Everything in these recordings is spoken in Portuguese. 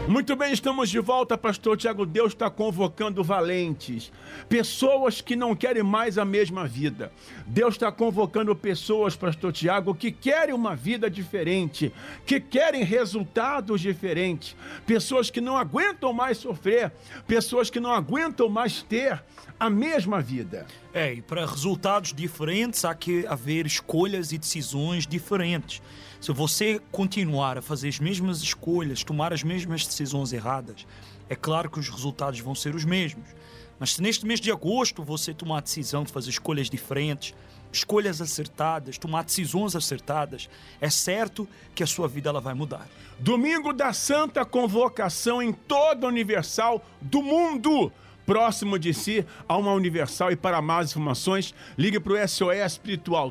Muito bem, estamos de volta, pastor Tiago. Deus está convocando valentes, pessoas que não querem mais a mesma vida. Deus está convocando pessoas, pastor Tiago, que querem uma vida diferente, que querem resultados diferentes, pessoas que não aguentam mais sofrer, pessoas que não aguentam mais ter a mesma vida. E para resultados diferentes há que haver escolhas e decisões diferentes. Se você continuar a fazer as mesmas escolhas, tomar as mesmas decisões erradas, é claro que os resultados vão ser os mesmos. Mas se neste mês de agosto você tomar a decisão de fazer escolhas diferentes, escolhas acertadas, tomar decisões acertadas, é certo que a sua vida ela vai mudar. Domingo da Santa Convocação em toda a Universal do mundo. Próximo de si a uma Universal, e para mais informações, ligue para o SOS Espiritual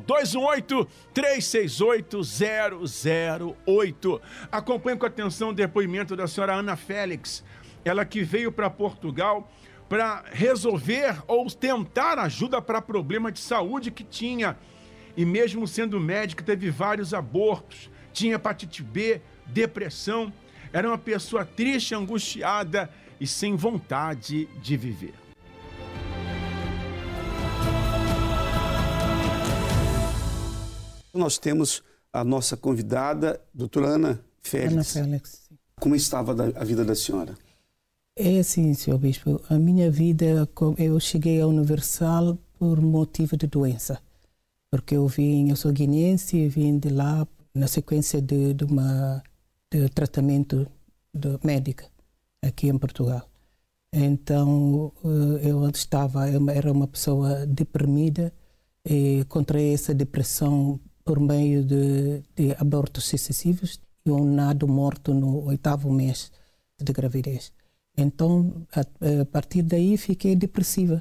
218-368-008. Acompanhe com atenção o depoimento da senhora Ana Félix, ela que veio para Portugal para resolver ou tentar ajuda para problema de saúde que tinha. E mesmo sendo médica, teve vários abortos, tinha hepatite B, depressão, era uma pessoa triste, angustiada e sem vontade de viver. Nós temos a nossa convidada, doutora Ana Félix. Ana Félix, sim. Como estava a vida da senhora? É assim, senhor Bispo, a minha vida, eu cheguei à Universal por motivo de doença, porque eu sou guineense e vim de lá na sequência de tratamento médico aqui em Portugal. Então, era uma pessoa deprimida e contraí essa depressão por meio de abortos sucessivos e um nado morto no 8º mês de gravidez. Então, a partir daí, fiquei depressiva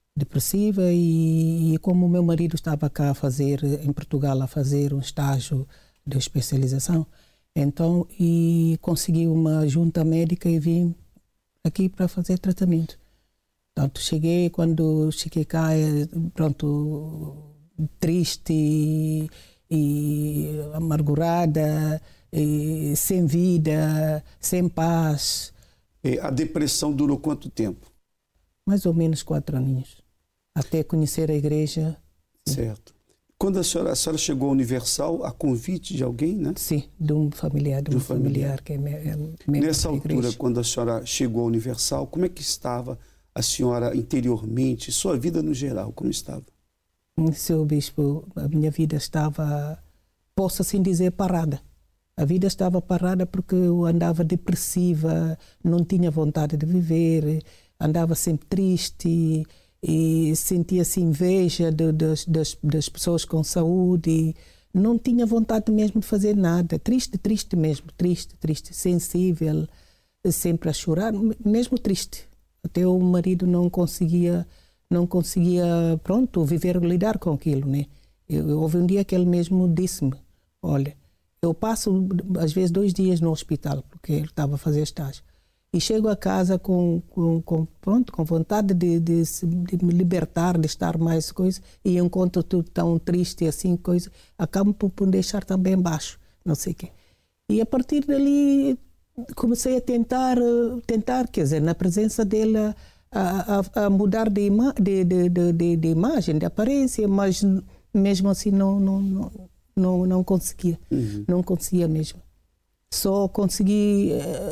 e como o meu marido estava cá em Portugal a fazer um estágio de especialização, então, consegui uma junta médica e vim aqui para fazer tratamento. Portanto, quando cheguei cá, triste e amargurada, e sem vida, sem paz. A depressão durou quanto tempo? Mais ou menos 4 aninhos, até conhecer a igreja. Certo. Quando a senhora chegou à Universal, a convite de alguém, né? Sim, de um familiar, que é nessa altura, igreja. Quando a senhora chegou à Universal, como é que estava a senhora interiormente, sua vida no geral, como estava? Senhor Bispo, a minha vida estava, posso assim dizer, parada. A vida estava parada porque eu andava depressiva, não tinha vontade de viver, andava sempre triste e sentia-se inveja das pessoas com saúde. Não tinha vontade mesmo de fazer nada. Triste mesmo, triste, sensível, sempre a chorar, mesmo triste. Até o marido não conseguia, lidar com aquilo, né? Houve um dia que ele mesmo disse-me, olha, eu passo às vezes 2 dias no hospital, porque ele estava a fazer estágio. E chego a casa com vontade de me libertar, de estar mais coisa, e encontro tudo tão triste assim, coisa, acabo por deixar também baixo, não sei o quê. E a partir dali comecei a tentar, quer dizer, na presença dele, a mudar de imagem, de aparência, mas mesmo assim não conseguia, não conseguia mesmo. Só consegui,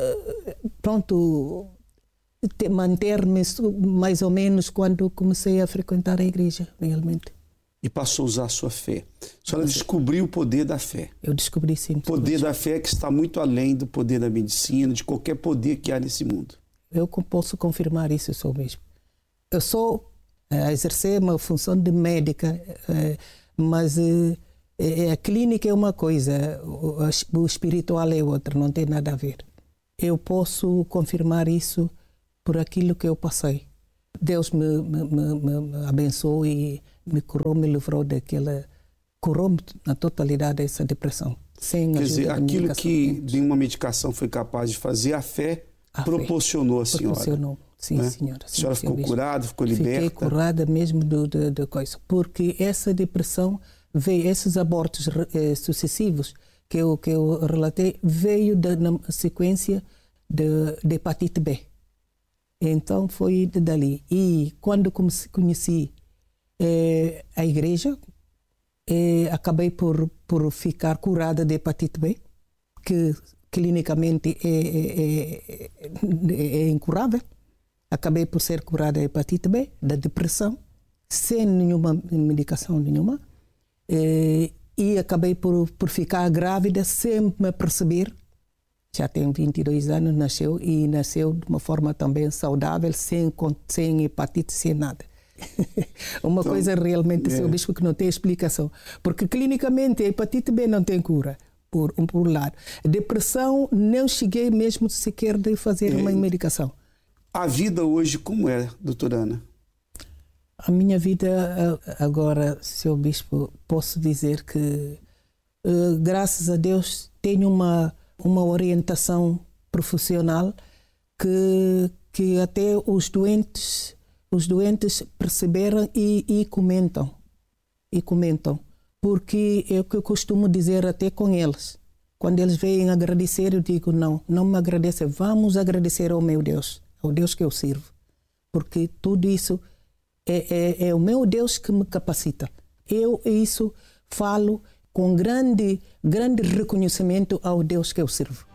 manter-me mais ou menos quando comecei a frequentar a igreja, realmente. E passou a usar a sua fé. A senhora descobriu o poder da fé. Eu descobri, sim. O poder da fé que está muito além do poder da medicina, de qualquer poder que há nesse mundo. Eu posso confirmar isso, sou mesmo. Eu sou a exercer uma função de médica, mas a clínica é uma coisa, o espiritual é outra, não tem nada a ver. Eu posso confirmar isso por aquilo que eu passei. Deus me abençoou e me curou, me livrou daquela... Curou-me na totalidade dessa depressão. Sem Quer ajuda dizer, da aquilo medicação. que nenhuma medicação foi capaz de fazer, a fé proporcionou a senhora. Proporcionou, sim, né? senhora. A senhora ficou curada, ficou liberta? Fiquei curada mesmo da coisa. Porque essa depressão veio, esses abortos sucessivos que eu relatei, veio na sequência de hepatite B. Então foi dali. E quando conheci a igreja, acabei por ficar curada de hepatite B, que clinicamente é incurável. Acabei por ser curada de hepatite B, da depressão, sem nenhuma medicação nenhuma. E acabei por ficar grávida sem me perceber. Já tem 22 anos, nasceu de uma forma também saudável, sem hepatite, sem nada. Uma então, coisa realmente, Sr. Bispo, que não tem explicação. Porque clinicamente a hepatite B não tem cura, por lado. Depressão, não cheguei mesmo sequer de fazer uma medicação. A vida hoje como é, doutora Ana? A minha vida agora, Sr. Bispo, posso dizer que, graças a Deus, tenho uma orientação profissional que até os doentes perceberam e comentam. Porque é o que eu costumo dizer até com eles. Quando eles vêm agradecer, eu digo, não me agradeçam, vamos agradecer ao meu Deus, ao Deus que eu sirvo. Porque tudo isso é o meu Deus que me capacita. Eu isso falo com grande reconhecimento ao Deus que eu sirvo.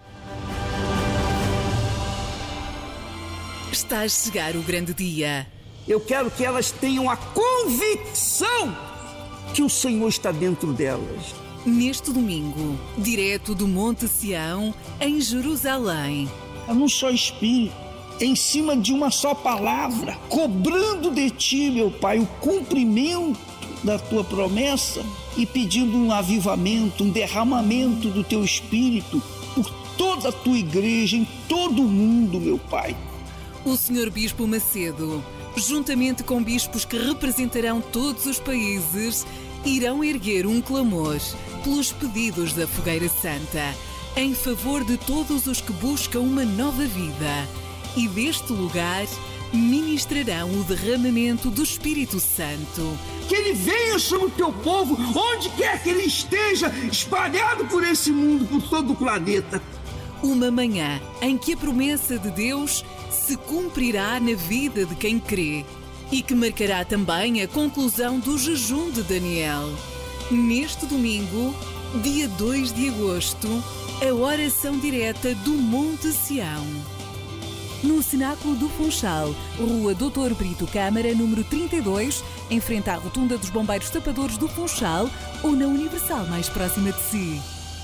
Está a chegar o grande dia. Eu quero que elas tenham a convicção que o Senhor está dentro delas. Neste domingo, direto do Monte Sião, em Jerusalém. Num só espírito, em cima de uma só palavra, cobrando de ti, meu Pai, o cumprimento da tua promessa e pedindo um avivamento, um derramamento do teu Espírito por toda a tua igreja, em todo o mundo, meu Pai. O Sr. Bispo Macedo, juntamente com bispos que representarão todos os países, irão erguer um clamor pelos pedidos da Fogueira Santa, em favor de todos os que buscam uma nova vida. E deste lugar ministrarão o derramamento do Espírito Santo. Que ele venha sobre o teu povo, onde quer que ele esteja, espalhado por esse mundo, por todo o planeta. Uma manhã em que a promessa de Deus se cumprirá na vida de quem crê e que marcará também a conclusão do jejum de Daniel. Neste domingo, dia 2 de agosto, a oração direta do Monte Sião. No Cenáculo do Funchal, Rua Doutor Brito Câmara, número 32, em frente à Rotunda dos Bombeiros Tapadores do Funchal, ou na Universal mais próxima de si.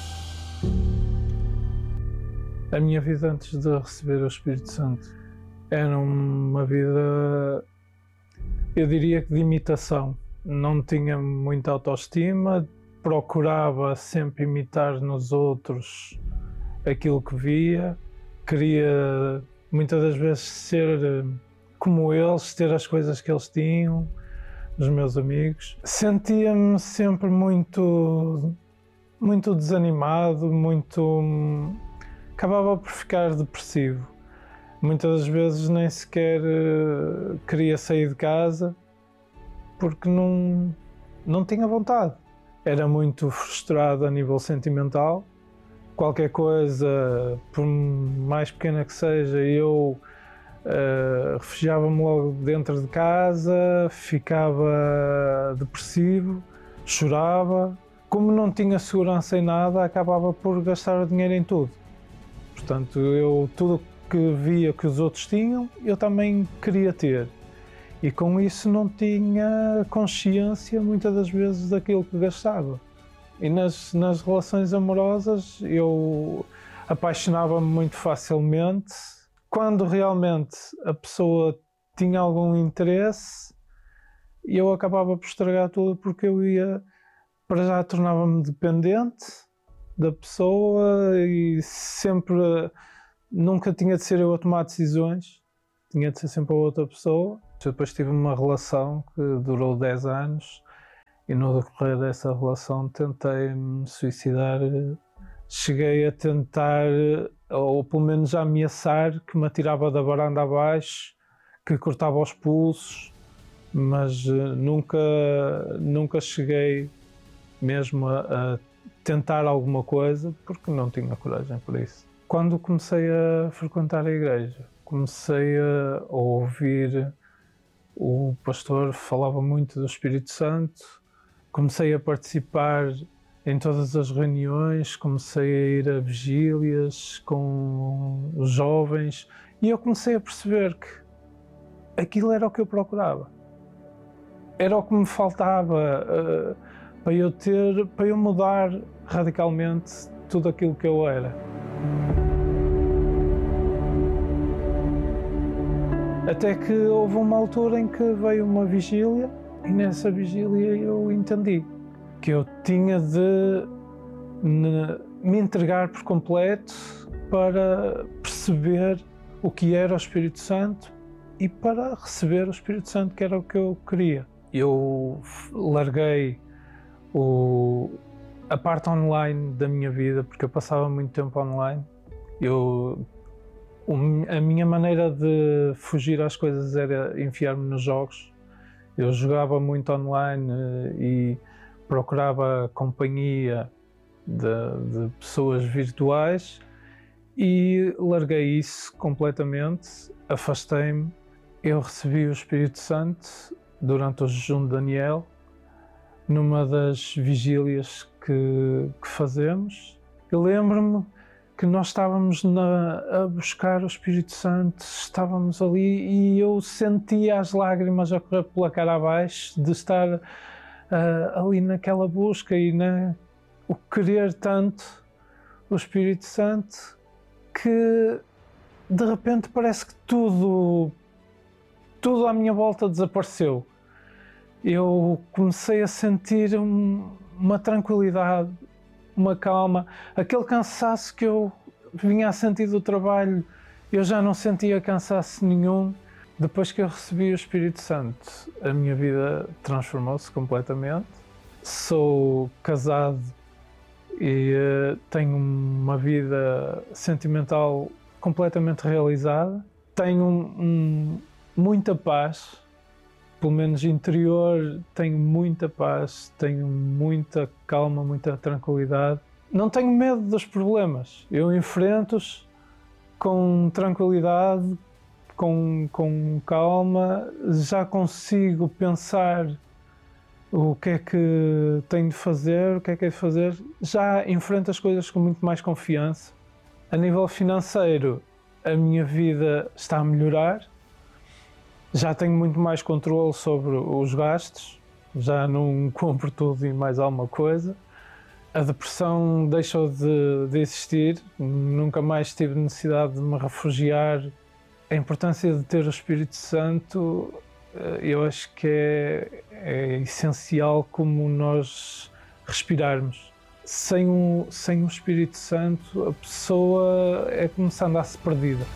A minha vida antes de receber o Espírito Santo era uma vida, eu diria que de imitação. Não tinha muita autoestima, procurava sempre imitar nos outros aquilo que via, queria muitas das vezes ser como eles, ter as coisas que eles tinham, os meus amigos. Sentia-me sempre muito desanimado, acabava por ficar depressivo. Muitas das vezes nem sequer queria sair de casa porque não tinha vontade. Era muito frustrado a nível sentimental. Qualquer coisa, por mais pequena que seja, eu refugiava-me logo dentro de casa, ficava depressivo, chorava. Como não tinha segurança em nada, acabava por gastar o dinheiro em tudo. Portanto, tudo que via que os outros tinham, eu também queria ter. E com isso não tinha consciência, muitas das vezes, daquilo que gastava. E nas relações amorosas eu apaixonava-me muito facilmente. Quando realmente a pessoa tinha algum interesse, eu acabava por estragar tudo, porque eu para já tornava-me dependente da pessoa e sempre, nunca tinha de ser eu a tomar decisões, tinha de ser sempre a outra pessoa. Eu depois tive uma relação que durou 10 anos. E no decorrer dessa relação tentei me suicidar, cheguei a tentar, ou pelo menos a ameaçar, que me atirava da varanda abaixo, que cortava os pulsos, mas nunca cheguei mesmo a tentar alguma coisa, porque não tinha coragem para isso. Quando comecei a frequentar a igreja, comecei a ouvir o pastor, falava muito do Espírito Santo, comecei a participar em todas as reuniões, comecei a ir a vigílias com os jovens e eu comecei a perceber que aquilo era o que eu procurava. Era o que me faltava para eu mudar radicalmente tudo aquilo que eu era. Até que houve uma altura em que veio uma vigília e nessa vigília eu entendi que eu tinha de me entregar por completo para perceber o que era o Espírito Santo e para receber o Espírito Santo, que era o que eu queria. Eu larguei a parte online da minha vida, porque eu passava muito tempo online. A minha maneira de fugir às coisas era enfiar-me nos jogos. Eu jogava muito online e procurava companhia de pessoas virtuais e larguei isso completamente, afastei-me. Eu recebi o Espírito Santo durante o jejum de Daniel, numa das vigílias que fazemos. Eu lembro-me que nós estávamos a buscar o Espírito Santo, estávamos ali e eu sentia as lágrimas a correr pela cara abaixo de estar ali naquela busca e o querer tanto o Espírito Santo que de repente parece que tudo à minha volta desapareceu. Eu comecei a sentir uma tranquilidade, uma calma, aquele cansaço que eu vinha a sentir do trabalho, eu já não sentia cansaço nenhum. Depois que eu recebi o Espírito Santo, a minha vida transformou-se completamente. Sou casado e tenho uma vida sentimental completamente realizada. Tenho muita paz, pelo menos interior, tenho muita paz, tenho muita calma, muita tranquilidade. Não tenho medo dos problemas, eu enfrento-os com tranquilidade, com calma, já consigo pensar o que é que tenho de fazer, o que é de fazer, já enfrento as coisas com muito mais confiança. A nível financeiro, a minha vida está a melhorar, já tenho muito mais controle sobre os gastos, já não compro tudo e mais alguma coisa. A depressão deixou de existir, nunca mais tive necessidade de me refugiar. A importância de ter o Espírito Santo, eu acho que é essencial como nós respirarmos. Sem o Espírito Santo, a pessoa é como se andasse perdida.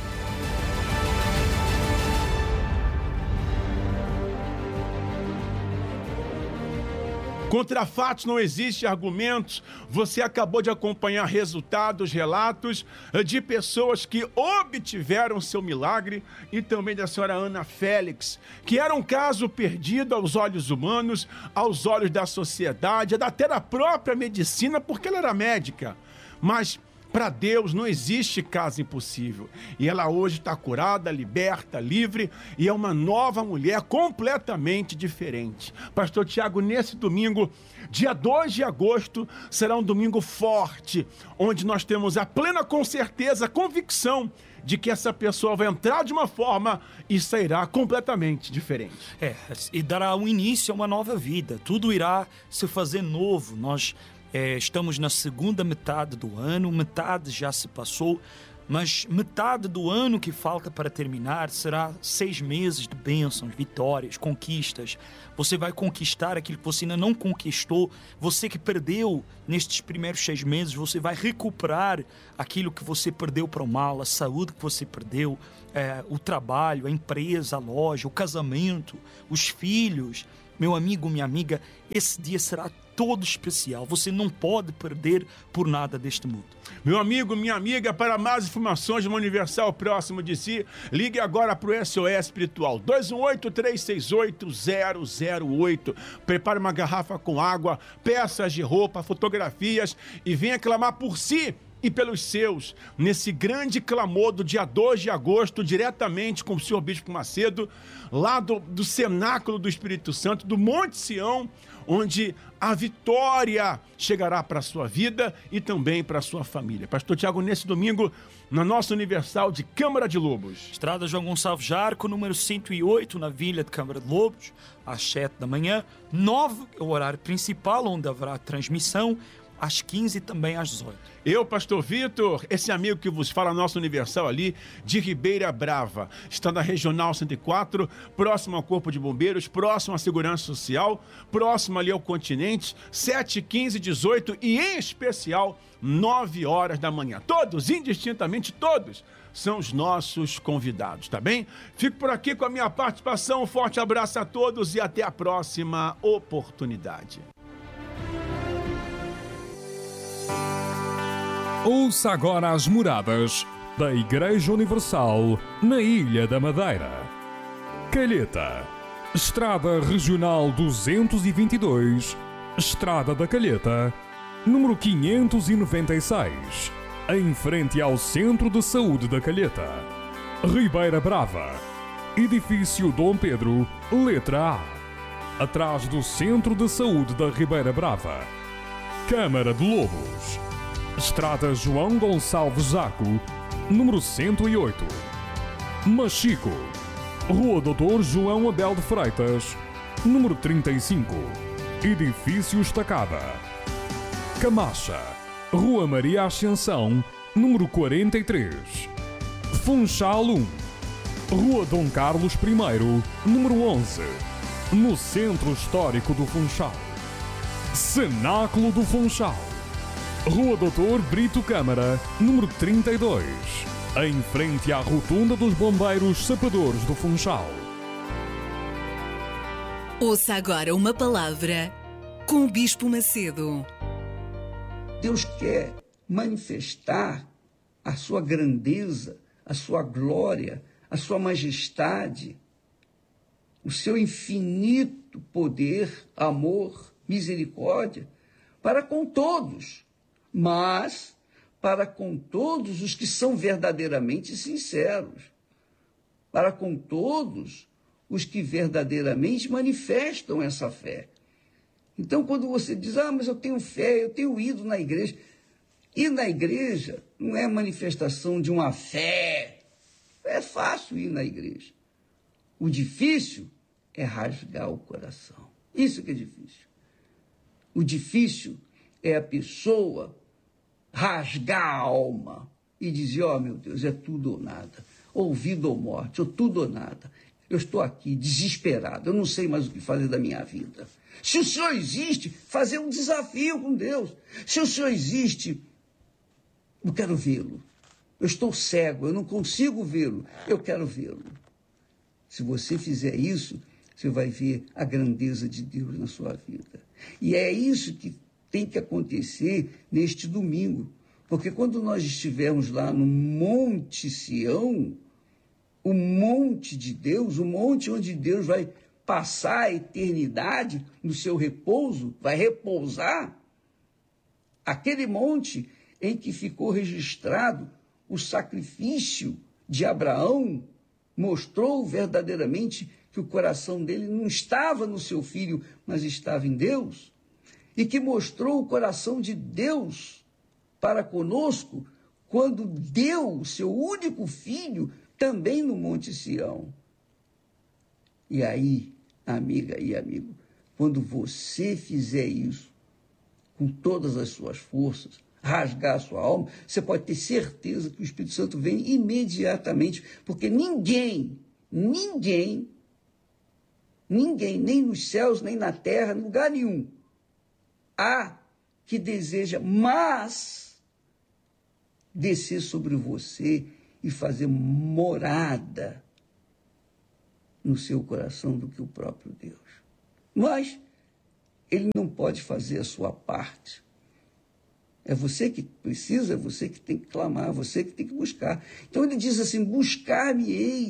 Contra fatos não existe argumentos. Você acabou de acompanhar resultados, relatos de pessoas que obtiveram seu milagre e também da senhora Ana Félix, que era um caso perdido aos olhos humanos, aos olhos da sociedade, até da própria medicina, porque ela era médica. Mas para Deus não existe caso impossível. E ela hoje está curada, liberta, livre e é uma nova mulher completamente diferente. Pastor Tiago, nesse domingo, dia 2 de agosto, será um domingo forte, onde nós temos a plena certeza, convicção de que essa pessoa vai entrar de uma forma e sairá completamente diferente. E dará um início a uma nova vida. Tudo irá se fazer novo. Nós estamos na segunda metade do ano, metade já se passou, mas metade do ano que falta para terminar será 6 meses de bênçãos, vitórias, conquistas. Você vai conquistar aquilo que você ainda não conquistou. Você que perdeu nestes primeiros 6 meses, você vai recuperar aquilo que você perdeu para o mal, a saúde que você perdeu, o trabalho, a empresa, a loja, o casamento, os filhos. Meu amigo, minha amiga, esse dia será todo especial. Você não pode perder por nada deste mundo. Meu amigo, minha amiga, para mais informações de uma Universal próximo de si, ligue agora para o SOS Espiritual 218-368-008. Prepare uma garrafa com água, peças de roupa, fotografias e venha clamar por si e pelos seus, nesse grande clamor do dia 2 de agosto, diretamente com o senhor Bispo Macedo, lá do cenáculo do Espírito Santo, do Monte Sião, onde a vitória chegará para a sua vida e também para a sua família. Pastor Tiago, nesse domingo, na nossa Universal de Câmara de Lobos. Estrada João Gonçalves Jarco, número 108, na Vila de Câmara de Lobos, às 7 da manhã. 9 é o horário principal, onde haverá transmissão, às 15 e também às 18. Eu, Pastor Vitor, esse amigo que vos fala, nosso Universal ali, de Ribeira Brava. Está na Regional 104, próximo ao Corpo de Bombeiros, próximo à Segurança Social, próximo ali ao Continente, 7, 15, 18 e, em especial, 9 horas da manhã. Todos, indistintamente todos, são os nossos convidados, tá bem? Fico por aqui com a minha participação. Um forte abraço a todos e até a próxima oportunidade. Ouça agora as moradas da Igreja Universal na Ilha da Madeira. Calheta, Estrada Regional 222, Estrada da Calheta, número 596, em frente ao Centro de Saúde da Calheta. Ribeira Brava, Edifício Dom Pedro, letra A, atrás do Centro de Saúde da Ribeira Brava. Câmara de Lobos, Estrada João Gonçalves Jaco, número 108. Machico, Rua Doutor João Abel de Freitas, número 35, Edifício Estacada. Camacha, Rua Maria Ascensão, número 43. Funchal 1, Rua Dom Carlos I, número 11, no Centro Histórico do Funchal. Cenáculo do Funchal, Rua Doutor Brito Câmara, número 32, em frente à Rotunda dos Bombeiros Sapadores do Funchal. Ouça agora uma palavra com o Bispo Macedo. Deus quer manifestar a sua grandeza, a sua glória, a sua majestade, o seu infinito poder, amor, misericórdia, para com todos, mas para com todos os que são verdadeiramente sinceros, para com todos os que verdadeiramente manifestam essa fé. Então, quando você diz, mas eu tenho fé, eu tenho ido na igreja. Ir na igreja não é manifestação de uma fé. É fácil ir na igreja. O difícil é rasgar o coração. Isso que é difícil. O difícil é a pessoa rasgar a alma e dizer, meu Deus, é tudo ou nada. Ou vida ou morte, ou tudo ou nada. Eu estou aqui desesperado, eu não sei mais o que fazer da minha vida. Se o Senhor existe, fazer um desafio com Deus. Se o Senhor existe, eu quero vê-lo. Eu estou cego, eu não consigo vê-lo, eu quero vê-lo. Se você fizer isso, você vai ver a grandeza de Deus na sua vida. E é isso que tem que acontecer neste domingo. Porque quando nós estivermos lá no Monte Sião, o monte de Deus, o monte onde Deus vai passar a eternidade no seu repouso, vai repousar, aquele monte em que ficou registrado o sacrifício de Abraão, mostrou verdadeiramente que o coração dele não estava no seu filho, mas estava em Deus, e que mostrou o coração de Deus para conosco, quando deu o seu único filho também no Monte Sião. E aí, amiga e amigo, quando você fizer isso, com todas as suas forças, rasgar a sua alma, você pode ter certeza que o Espírito Santo vem imediatamente, porque ninguém, nem nos céus, nem na terra, em lugar nenhum, há que deseja mais descer sobre você e fazer morada no seu coração do que o próprio Deus. Mas ele não pode fazer a sua parte. É você que precisa, é você que tem que clamar, é você que tem que buscar. Então ele diz assim, buscar-me-ei